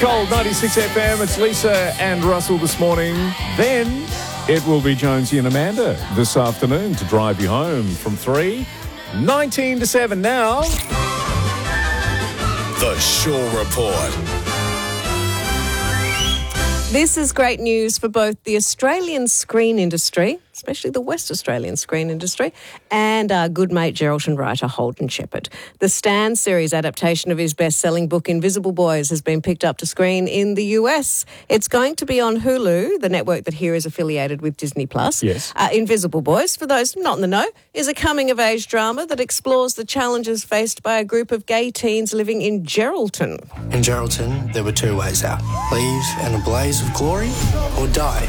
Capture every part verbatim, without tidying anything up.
Gold ninety-six F M. It's Lisa and Russell this morning. Then it will be Jonesy and Amanda this afternoon to drive you home from three. nineteen to seven now. The Shaw Report. This is great news for both the Australian screen industry, especially the West Australian screen industry, and our good mate Geraldton writer Holden Shepherd. The Stan series adaptation of his best-selling book Invisible Boys has been picked up to screen in the U S. It's going to be on Hulu, the network that here is affiliated with Disney Plus. Yes. Uh, Invisible Boys, for those not in the know, is a coming-of-age drama that explores the challenges faced by a group of gay teens living in Geraldton. In Geraldton, there were two ways out. Leave in a blaze of glory or die.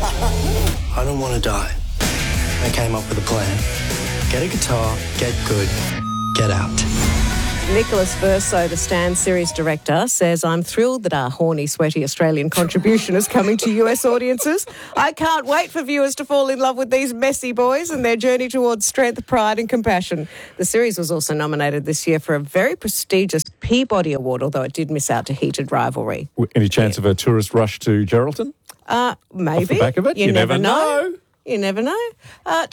I don't want to die. I came up with a plan. Get a guitar, get good, get out. Nicholas Verso, the Stan series director, says, I'm thrilled that our horny, sweaty Australian contribution is coming to U S audiences. I can't wait for viewers to fall in love with these messy boys and their journey towards strength, pride and compassion. The series was also nominated this year for a very prestigious Peabody Award, although it did miss out to Heated Rivalry. Any chance yeah. of a tourist rush to Geraldton? Uh, maybe. Off the back of it? You, you never, never know. know. You never know. Uh,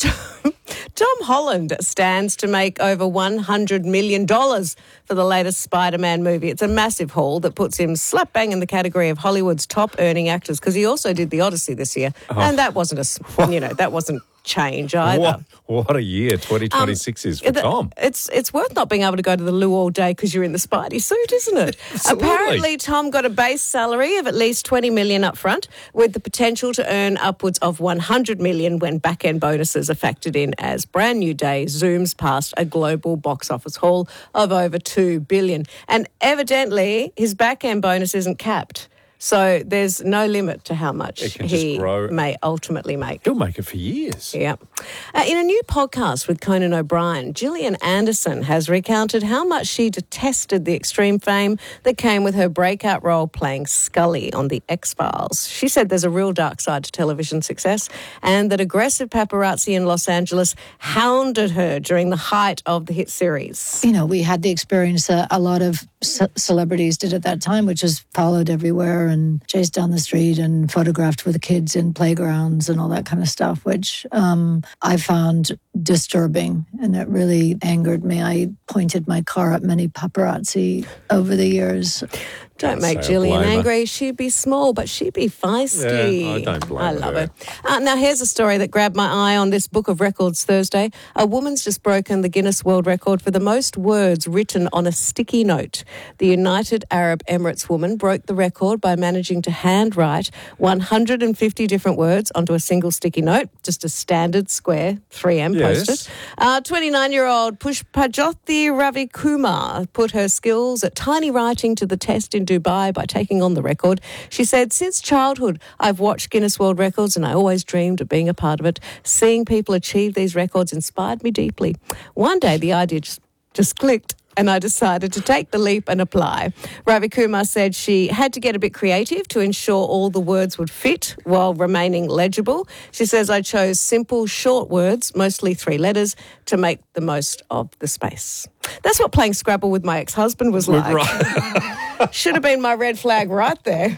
Tom Holland stands to make over one hundred million dollars for the latest Spider-Man movie. It's a massive haul that puts him slap bang in the category of Hollywood's top earning actors, because he also did The Odyssey this year. Oh. And that wasn't a, you know, that wasn't change either. What, what a year twenty twenty-six um, is for the, Tom. It's it's worth not being able to go to the loo all day because you're in the Spidey suit, isn't it? Apparently, Tom got a base salary of at least twenty million dollars up front, with the potential to earn upwards of one hundred million dollars when back-end bonuses are factored in, as Brand New Day zooms past a global box office haul of over two billion dollars. And evidently, his back-end bonus isn't capped. So there's no limit to how much he may ultimately make. He'll make it for years. Yeah. Uh, in a new podcast with Conan O'Brien, Gillian Anderson has recounted how much she detested the extreme fame that came with her breakout role playing Scully on The X-Files. She said there's a real dark side to television success, and that aggressive paparazzi in Los Angeles hounded her during the height of the hit series. You know, we had the experience uh, a lot of c- celebrities did at that time, which is followed everywhere and chased down the street and photographed with kids in playgrounds and all that kind of stuff, which um, I found disturbing, and it really angered me. I pointed my car at many paparazzi over the years. Don't make Gillian angry. She'd be small, but she'd be feisty. Yeah, I don't blame I love her. her. Uh, now, here's a story that grabbed my eye on this Book of Records Thursday. A woman's just broken the Guinness World Record for the most words written on a sticky note. The United Arab Emirates woman broke the record by managing to handwrite one hundred fifty different words onto a single sticky note, just a standard square three M yes. post-it. Uh, twenty-nine-year-old Pushpajyothi Ravikumar put her skills at tiny writing to the test in Dubai by taking on the record. She said, since childhood, I've watched Guinness World Records and I always dreamed of being a part of it. Seeing people achieve these records inspired me deeply. One day, the idea just, just clicked, and I decided to take the leap and apply. Ravi Kumar said she had to get a bit creative to ensure all the words would fit while remaining legible. She says, I chose simple, short words, mostly three letters, to make the most of the space. That's what playing Scrabble with my ex-husband was like. Right. Should have been my red flag right there.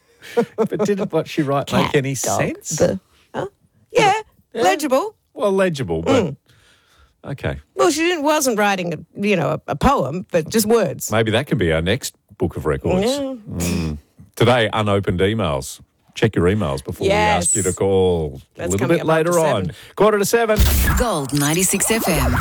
But didn't what she write Cat, make any dog, sense? The, huh? yeah, yeah, legible. Well, legible, but... Mm. Okay. Well, she didn't, wasn't writing, a, you know, a, a poem, but just words. Maybe that can be our next Book of Records. Yeah. Mm. Today, unopened emails. Check your emails before Yes. we ask you to call. That's a little coming bit up later after on. seven. Quarter to seven. Gold ninety-six F M.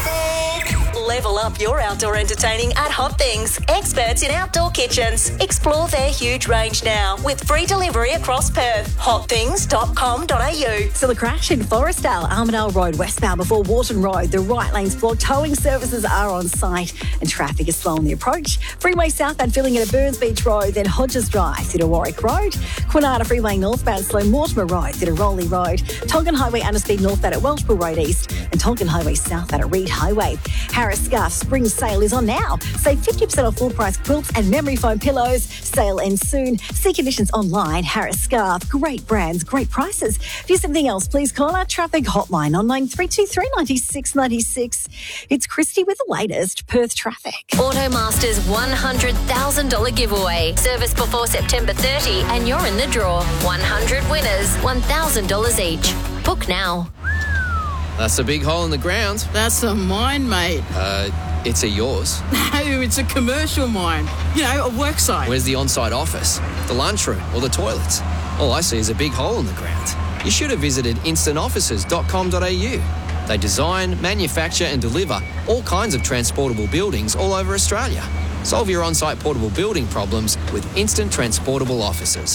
Level up your outdoor entertaining at Hot Things. Experts in outdoor kitchens. Explore their huge range now with free delivery across Perth. hot things dot com dot a u. So the crash in Forestdale, Armidale Road westbound before Wharton Road. The right lane's blocked. Towing services are on site and traffic is slow on the approach. Freeway southbound filling in at Burns Beach Road, then Hodges Drive through to Warwick Road. Quinata Freeway northbound slow Mortimer Road through to Rowley Road. Tongan Highway underspeed northbound at Welshpool Road East and Tongan Highway southbound at Reed Highway. Harris Scarf spring sale is on now. Save fifty percent off full-price quilts and memory foam pillows. Sale ends soon. See conditions online. Harris Scarf. Great brands, great prices. If you have something else, please call our traffic hotline on nine three two three, nine six nine six. It's Christy with the latest Perth traffic. Automaster's one hundred thousand dollars giveaway. Service before September thirtieth and you're in the draw. one hundred winners, one thousand dollars each. Book now. That's a big hole in the ground. That's a mine, mate. Uh, it's a yours. No, it's a commercial mine. You know, a work site. Where's the on-site office, the lunchroom or the toilets? All I see is a big hole in the ground. You should have visited instant offices dot com dot a u. They design, manufacture and deliver all kinds of transportable buildings all over Australia. Solve your on-site portable building problems with Instant Transportable Offices.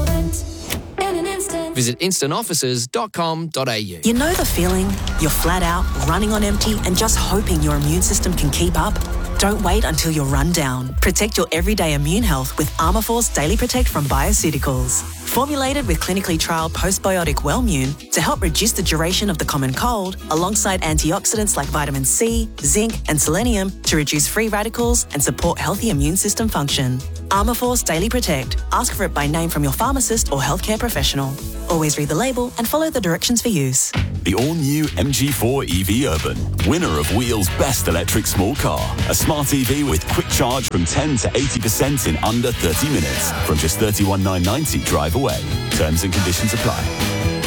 Visit instant offices dot com dot a u. You know the feeling? You're flat out, running on empty and just hoping your immune system can keep up? Don't wait until you're run down. Protect your everyday immune health with Armourforce Daily Protect from Bioceuticals. Formulated with clinically trialled postbiotic Wellmune to help reduce the duration of the common cold, alongside antioxidants like vitamin C, zinc and selenium to reduce free radicals and support healthy immune system function. Armourforce Daily Protect. Ask for it by name from your pharmacist or healthcare professional. Always read the label and follow the directions for use. The all-new M G four E V Urban, winner of Wheel's Best Electric Small Car. A smart E V with quick charge from ten to eighty percent in under thirty minutes from just thirty-one thousand nine hundred ninety drive away. Terms and conditions apply.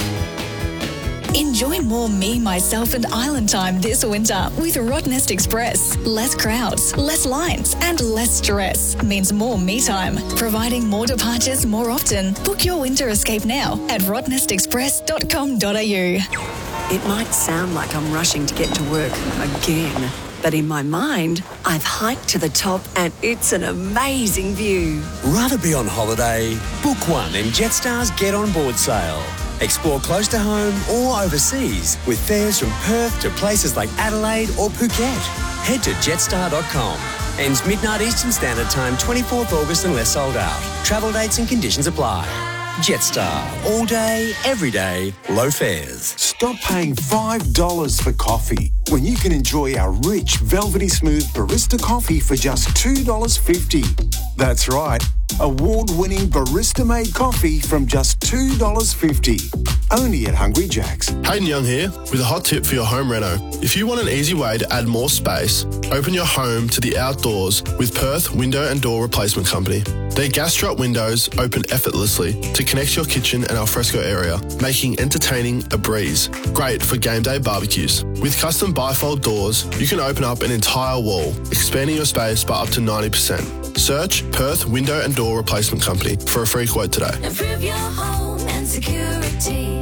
Enjoy more me, myself and island time this winter with Rottnest Express. Less crowds, less lines and less stress means more me time, providing more departures more often. Book your winter escape now at rottnest express dot com dot a u. It might sound like I'm rushing to get to work again, but in my mind, I've hiked to the top and it's an amazing view. Rather be on holiday? Book one in Jetstar's Get On Board sale. Explore close to home or overseas with fares from Perth to places like Adelaide or Phuket. Head to jetstar dot com. Ends midnight Eastern Standard Time, twenty-fourth August unless sold out. Travel dates and conditions apply. Jetstar. All day, every day, low fares. Stop paying five dollars for coffee when you can enjoy our rich, velvety smooth barista coffee for just two dollars fifty. That's right. Award-winning barista-made coffee from just two dollars fifty. Only at Hungry Jack's. Hayden Young here with a hot tip for your home reno. If you want an easy way to add more space, open your home to the outdoors with Perth Window and Door Replacement Company. Their gas drop windows open effortlessly to connect your kitchen and alfresco area, making entertaining a breeze. Great for game day barbecues. With custom bifold doors, you can open up an entire wall, expanding your space by up to ninety percent. Search Perth Window and Door Replacement Company for a free quote today. Improve your home and security.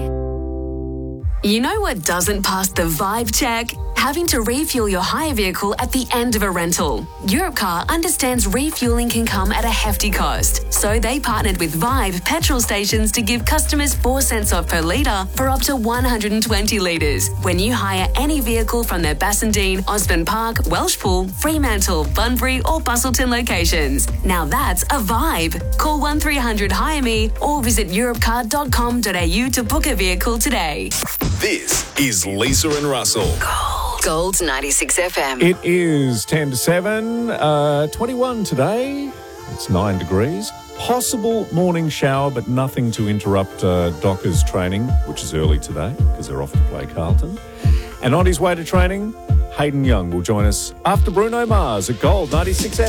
You know what doesn't pass the vibe check? Having to refuel your hire vehicle at the end of a rental. Europcar understands refueling can come at a hefty cost, so they partnered with Vibe petrol stations to give customers four cents off per litre for up to one hundred twenty litres when you hire any vehicle from their Bassendean, Osborne Park, Welshpool, Fremantle, Bunbury or Bustleton locations. Now that's a vibe. Call one three hundred hire me or visit europcar dot com dot a u to book a vehicle today. This is Lisa and Russell. Gold ninety-six F M. It is ten to seven, uh, twenty-one today. It's nine degrees. Possible morning shower, but nothing to interrupt uh, Dockers training, which is early today because they're off to play Carlton. And on his way to training, Hayden Young will join us after Bruno Mars at Gold ninety-six F M.